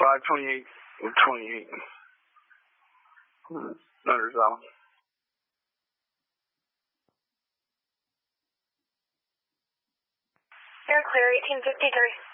528 and 28. Nutters Island. Air clear, 1853.